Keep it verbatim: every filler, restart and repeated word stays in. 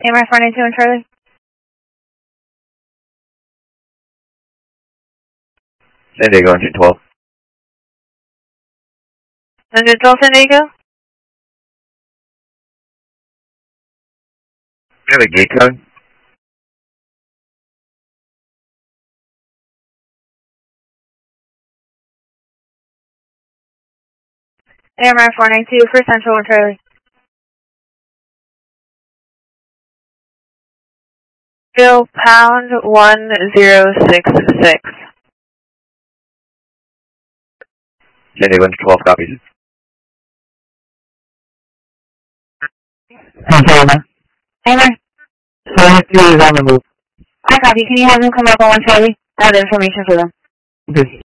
A M R four nine two and Charlie. San Diego, engine twelve. Engine twelve, San Diego. Do you have a gate code? A M R four nine two for Central and Charlie. Bill pound one zero six six. San Diego, engine twelve, copies. Montana. A M R. seventy-three is on the move. I copy. Can you have them come up on one Charlie? I have the information for them. Okay.